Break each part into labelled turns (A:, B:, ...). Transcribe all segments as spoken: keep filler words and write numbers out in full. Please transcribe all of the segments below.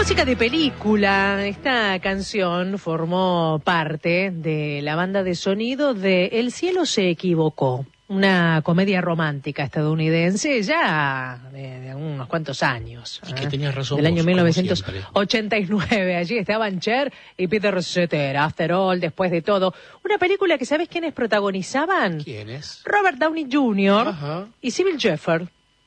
A: Música de película. Esta canción formó parte de la banda de sonido de El cielo se equivocó, una comedia romántica estadounidense ya de, de unos cuantos años.
B: Y que tenías razón.
A: Del
B: vos,
A: año mil novecientos ochenta y nueve. Allí estaban Cher y Peter Cetera. After All, después de todo. Una película que ¿sabes quiénes protagonizaban?
B: ¿Quiénes?
A: Robert Downey junior
B: Ajá.
A: y Sybil Shepherd.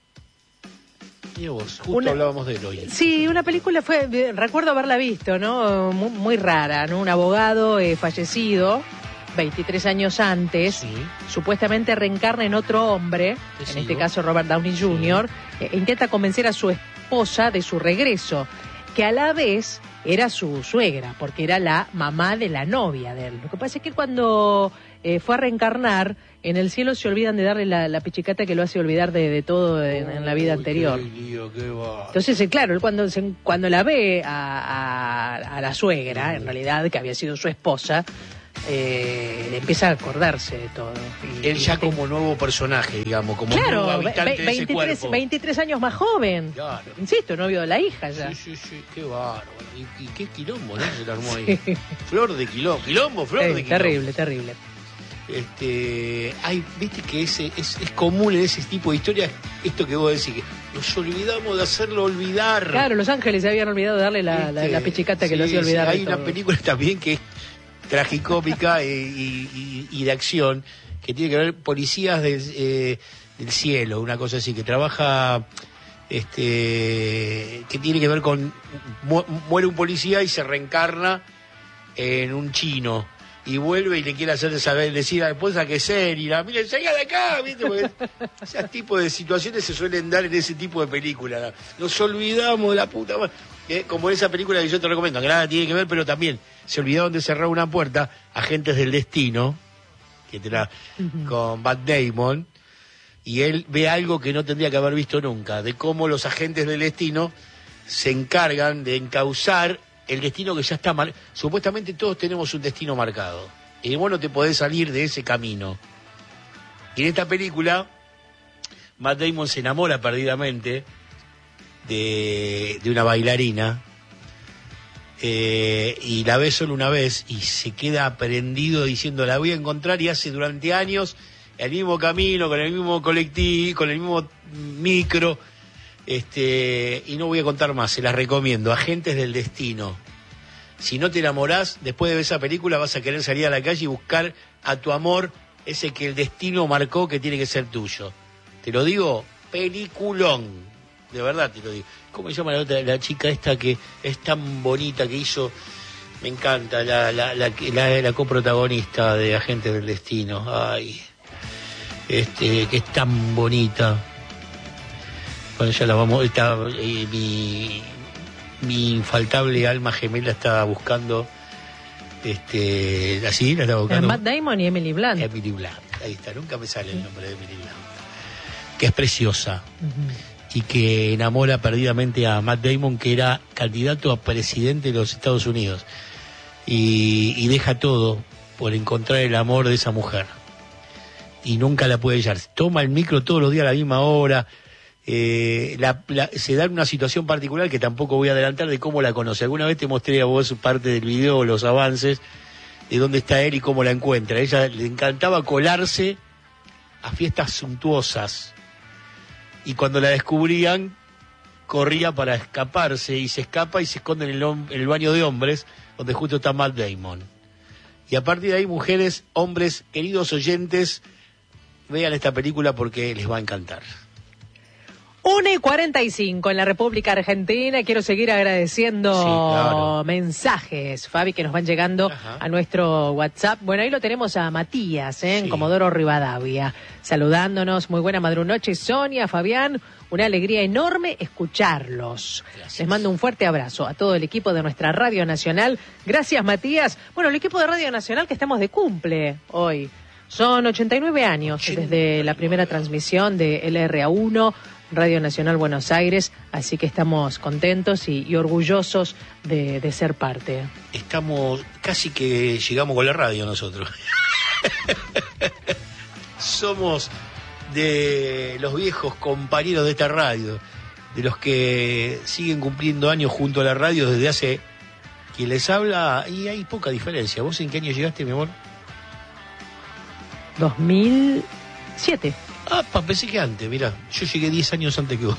B: Y vos, justo
A: Una,
B: hablábamos de él hoy.
A: Sí, una película fue, recuerdo haberla visto, ¿no? Muy, muy rara, ¿no? Un abogado eh, fallecido, veintitrés años antes,
B: Sí.
A: supuestamente reencarna en otro hombre,
B: Te
A: en
B: sigo.
A: este caso Robert Downey junior, sí. eh, intenta convencer a su esposa de su regreso, que a la vez era su suegra, porque era la mamá de la novia de él. Lo que pasa es que cuando eh, fue a reencarnar, en el cielo se olvidan de darle la, la pichicata que lo hace olvidar de, de todo en, en la vida
B: Uy,
A: anterior.
B: Qué lío, qué va.
A: Entonces, eh, claro, él cuando, se, cuando la ve a, a, a la suegra, en realidad, que había sido su esposa, eh, le empieza a acordarse de todo. Y,
B: Él ya
A: y,
B: como nuevo personaje, digamos, como
A: claro,
B: nuevo habitante de ese cuerpo.
A: veintitrés años más joven.
B: Claro.
A: Insisto, novio de la hija ya.
B: Sí, sí, sí, qué bárbaro. Y, y qué quilombo, ¿no? Se le armó
A: Sí.
B: ahí. Flor de quilombo. Quilombo, flor
A: Sí,
B: de quilombo.
A: terrible, terrible.
B: Este, hay, viste que ese, es, es común en ese tipo de historias esto que vos decís, que nos olvidamos de hacerlo olvidar.
A: Claro, Los Ángeles se habían olvidado de darle la, la, la pichicata que
B: sí,
A: lo hacía olvidar.
B: Sí, hay
A: de
B: una
A: todo.
B: película también que es tragicómica y, y, y de acción, que tiene que ver policías del, eh, del cielo, una cosa así, que trabaja, este, que tiene que ver con, mu muere un policía y se reencarna en un chino. Y vuelve y le quiere hacer saber, decir a la esposa que es él, y la mire, salga de acá, ¿viste? Porque ese tipo de situaciones se suelen dar en ese tipo de películas. Nos olvidamos de la puta madre. Eh, como esa película que yo te recomiendo, que nada tiene que ver, pero también se olvidaron de cerrar una puerta, Agentes del Destino, que era uh-huh. con Matt Damon, y él ve algo que no tendría que haber visto nunca, de cómo los agentes del destino se encargan de encauzar el destino que ya está mal. Supuestamente todos tenemos un destino marcado y vos no te podés salir de ese camino. Y en esta película Matt Damon se enamora perdidamente de, de una bailarina eh, y la ve solo una vez y se queda prendido diciendo la voy a encontrar, y hace durante años el mismo camino, con el mismo colectivo, con el mismo micro. Este, y no voy a contar más, se las recomiendo. Agentes del Destino. Si no te enamorás, después de ver esa película vas a querer salir a la calle y buscar a tu amor, ese que el destino marcó que tiene que ser tuyo. Te lo digo, peliculón. De verdad te lo digo. ¿Cómo se llama la otra, la chica esta que es tan bonita, que hizo, me encanta, la, la, la, la, la coprotagonista de Agentes del Destino? Ay, este, que es tan bonita. Bueno, ya la vamos, está, eh, mi, mi infaltable alma gemela está buscando, este, así, la está buscando.
A: Matt Damon y Emily Blunt.
B: Emily Blunt, ahí está, nunca me sale el nombre de Emily Blunt. Que es preciosa, uh-huh. y que enamora perdidamente a Matt Damon, que era candidato a presidente de los Estados Unidos, y, y deja todo por encontrar el amor de esa mujer, y nunca la puede hallar. Toma el micro todos los días a la misma hora. Eh, la, la, se da una situación particular que tampoco voy a adelantar de cómo la conoce. Alguna vez te mostré a vos parte del video, los avances de dónde está él y cómo la encuentra. A ella le encantaba colarse a fiestas suntuosas y cuando la descubrían corría para escaparse, y se escapa y se esconde en el, en el baño de hombres donde justo está Matt Damon. Y a partir de ahí, mujeres, hombres, queridos oyentes, vean esta película porque les va a encantar.
A: una y cuarenta y cinco en la República Argentina. Quiero seguir agradeciendo
B: sí, claro.
A: mensajes, Fabi, que nos van llegando Ajá. a nuestro WhatsApp. Bueno, ahí lo tenemos a Matías, ¿eh? Sí. en Comodoro Rivadavia, saludándonos. Muy buena madrunoche, Sonia, Fabián. Una alegría enorme escucharlos. Gracias. Les mando un fuerte abrazo a todo el equipo de nuestra Radio Nacional. Gracias, Matías. Bueno, el equipo de Radio Nacional que estamos de cumple hoy. Son ochenta y nueve años ochenta y nueve desde la primera transmisión de L R A uno, Radio Nacional Buenos Aires, así que estamos contentos y, y orgullosos de, de ser parte.
B: Estamos, casi que llegamos con la radio nosotros. Somos de los viejos compañeros de esta radio, de los que siguen cumpliendo años junto a la radio desde hace... Quien les habla, y hay poca diferencia. ¿Vos en qué año llegaste, mi amor?
A: dos mil siete.
B: Ah, pensé que antes, mirá. Yo llegué diez años antes que vos.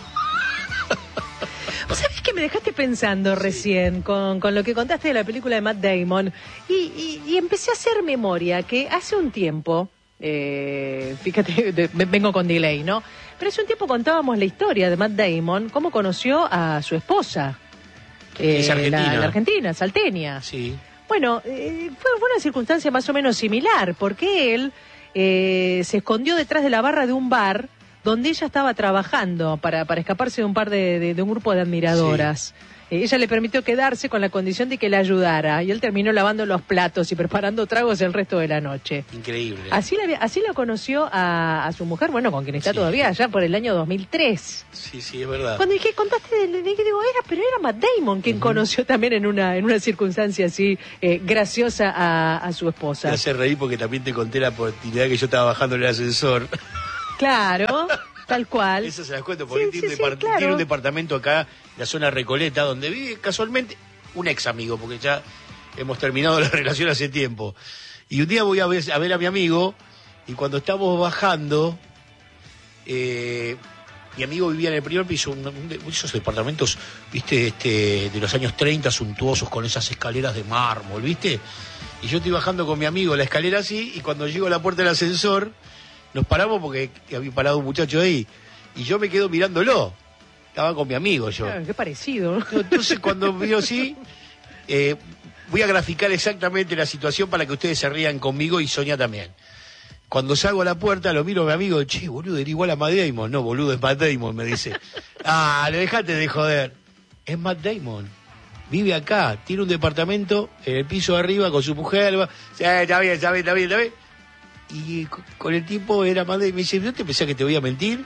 A: ¿Vos sabés que me dejaste pensando sí. recién con, con lo que contaste de la película de Matt Damon? Y, y, y empecé a hacer memoria que hace un tiempo, eh, fíjate, de, vengo con delay, ¿no? Pero hace un tiempo contábamos la historia de Matt Damon, cómo conoció a su esposa.
B: Eh, es argentina.
A: La, la argentina, salteña.
B: Sí.
A: Bueno, eh, fue, fue una circunstancia más o menos similar, porque él eh, se escondió detrás de la barra de un bar donde ella estaba trabajando para, para escaparse de un par de, de, de un grupo de admiradoras. Sí. Eh, ella le permitió quedarse con la condición de que le ayudara, y él terminó lavando los platos y preparando tragos el resto de la noche.
B: Increíble.
A: Así la, así la conoció a, a su mujer, bueno, con quien está sí. todavía allá por el año dos mil tres.
B: Sí, sí, es verdad.
A: Cuando dije, contaste, de, dije, digo, era, pero era Matt Damon quien uh-huh. conoció también en una en una circunstancia así eh, graciosa a, a su esposa.
B: Me hace reír porque también te conté la oportunidad que yo estaba bajando en el ascensor.
A: Claro, tal cual.
B: Eso se las cuento, porque sí, tiene,
A: sí,
B: un depart-
A: sí, claro.
B: tiene un departamento acá, en la zona Recoleta, donde vive casualmente un ex amigo, porque ya hemos terminado la relación hace tiempo. Y un día voy a ver a, ver a mi amigo, y cuando estamos bajando, eh, mi amigo vivía en el primer piso, un, un de esos departamentos, viste, este, de los años treinta, suntuosos, con esas escaleras de mármol, viste. Y yo estoy bajando con mi amigo la escalera así, y cuando llego a la puerta del ascensor, nos paramos porque había parado un muchacho ahí, y yo me quedo mirándolo. Estaba con mi amigo yo.
A: Claro, qué parecido.
B: Entonces cuando vio así, eh, voy a graficar exactamente la situación para que ustedes se rían conmigo y Sonia también. Cuando salgo a la puerta, lo miro a mi amigo, che, boludo, era igual a Matt Damon. No, boludo, es Matt Damon, me dice. Ah, le dejate de joder. Es Matt Damon. Vive acá, tiene un departamento en el piso de arriba con su mujer. Va, sí, está bien, está bien, está bien, está bien. Y con el tipo era Matt Damon. Me dice, ¿no te pensás que te voy a mentir?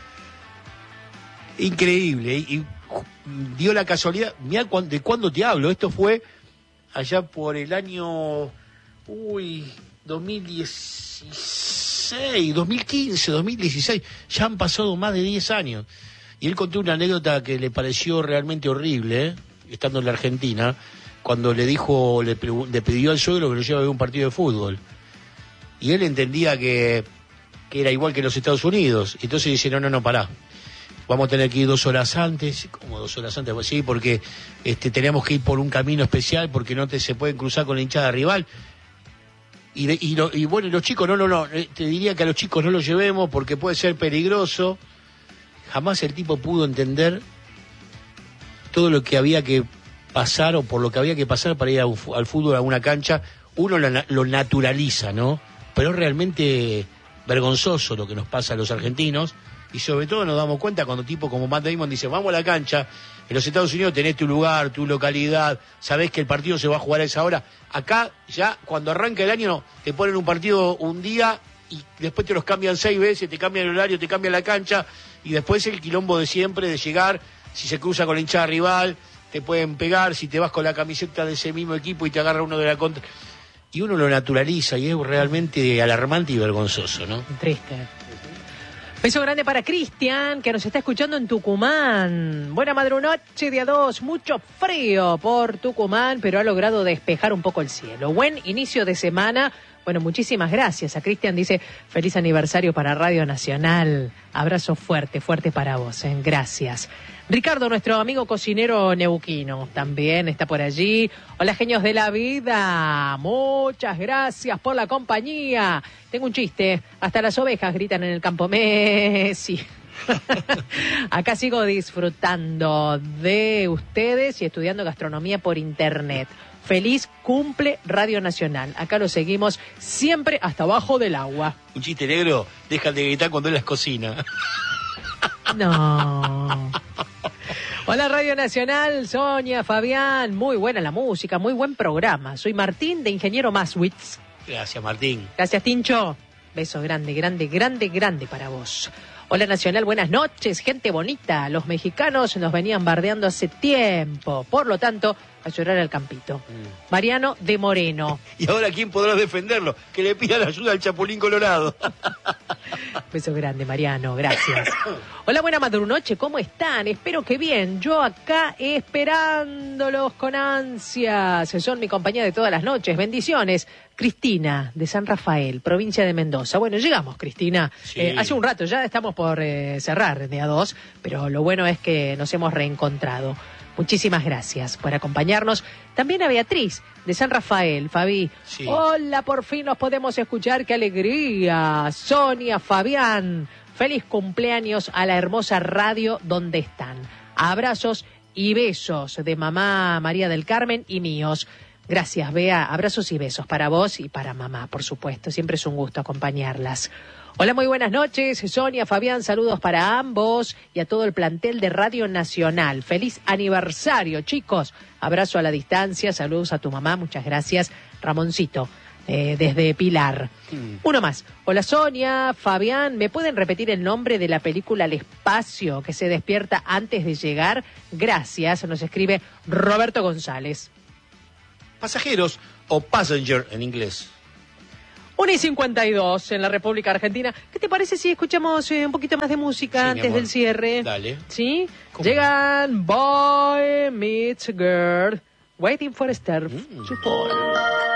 B: Increíble. Y, y dio la casualidad. Mirá de cuándo te hablo. Esto fue allá por el año... Uy, dos mil dieciséis, dos mil quince, dos mil dieciséis. Ya han pasado más de diez años. Y él contó una anécdota que le pareció realmente horrible, ¿eh? Estando en la Argentina, cuando le dijo, le, le pidió al suegro que lo lleve a ver un partido de fútbol. Y él entendía que, que era igual que en los Estados Unidos. Entonces dice, no, no, no, pará. Vamos a tener que ir dos horas antes. ¿Cómo dos horas antes? Pues sí, porque este, tenemos que ir por un camino especial, porque no te se pueden cruzar con la hinchada rival. Y, de, y, lo, y bueno, los chicos, no, no, no, te diría que a los chicos no los llevemos porque puede ser peligroso. Jamás el tipo pudo entender todo lo que había que pasar o por lo que había que pasar para ir a un, al fútbol, a una cancha. Uno lo, lo naturaliza, ¿no? Pero es realmente vergonzoso lo que nos pasa a los argentinos. Y sobre todo nos damos cuenta cuando tipo como Matt Damon dice, vamos a la cancha, en los Estados Unidos tenés tu lugar, tu localidad, sabés que el partido se va a jugar a esa hora. Acá ya cuando arranca el año no, te ponen un partido un día y después te los cambian seis veces, te cambian el horario, te cambian la cancha y después el quilombo de siempre de llegar, si se cruza con la hinchada rival, te pueden pegar, si te vas con la camiseta de ese mismo equipo y te agarra uno de la contra. Y uno lo naturaliza y es realmente alarmante y vergonzoso, ¿no?
A: Triste. Beso grande para Cristian, que nos está escuchando en Tucumán. Buena madrunoche, día dos, mucho frío por Tucumán, pero ha logrado despejar un poco el cielo. Buen inicio de semana. Bueno, muchísimas gracias. A Cristian dice, feliz aniversario para Radio Nacional. Abrazo fuerte, fuerte para vos, ¿eh? Gracias. Ricardo, nuestro amigo cocinero neuquino, también está por allí. Hola, genios de la vida. Muchas gracias por la compañía. Tengo un chiste. Hasta las ovejas gritan en el campo Messi. Acá sigo disfrutando de ustedes y estudiando gastronomía por internet. Feliz cumple Radio Nacional. Acá lo seguimos siempre hasta abajo del agua.
B: Un chiste negro, dejan de gritar cuando él las cocina.
A: No. Hola Radio Nacional, Sonia, Fabián, muy buena la música, muy buen programa. Soy Martín de Ingeniero Maswitz.
B: Gracias, Martín.
A: Gracias, Tincho. Beso grande, grande, grande, grande para vos. Hola Nacional, buenas noches, gente bonita. Los mexicanos nos venían bardeando hace tiempo, por lo tanto, a llorar al campito. Mm. Mariano de Moreno.
B: ¿Y ahora quién podrá defenderlo? Que le pidan ayuda al Chapulín Colorado.
A: Beso grande, Mariano, gracias. Hola, buena madrunoche, ¿cómo están? Espero que bien. Yo acá esperándolos con ansias. Son mi compañía de todas las noches. Bendiciones. Cristina, de San Rafael, provincia de Mendoza. Bueno, llegamos, Cristina. Sí. Eh, hace un rato, ya estamos por eh, cerrar de a dos, pero lo bueno es que nos hemos reencontrado. Muchísimas gracias por acompañarnos. También a Beatriz, de San Rafael, Fabi. Sí. Hola, por fin nos podemos escuchar, qué alegría. Sonia, Fabián, feliz cumpleaños a la hermosa radio donde están. Abrazos y besos de mamá María del Carmen y míos. Gracias, Bea. Abrazos y besos para vos y para mamá, por supuesto. Siempre es un gusto acompañarlas. Hola, muy buenas noches. Sonia, Fabián, saludos para ambos y a todo el plantel de Radio Nacional. Feliz aniversario, chicos. Abrazo a la distancia. Saludos a tu mamá. Muchas gracias. Ramoncito, eh, desde Pilar. Mm. Uno más. Hola, Sonia, Fabián. ¿Me pueden repetir el nombre de la película El Espacio que se despierta antes de llegar? Gracias. Nos escribe Roberto González.
B: Pasajeros o passenger en inglés.
A: una y cincuenta y dos en la República Argentina. ¿Qué te parece si escuchamos eh, un poquito más de música sí, antes del cierre?
B: Dale.
A: ¿Sí? Llegan Boy Meets Girl, Waiting for Star mm. Support.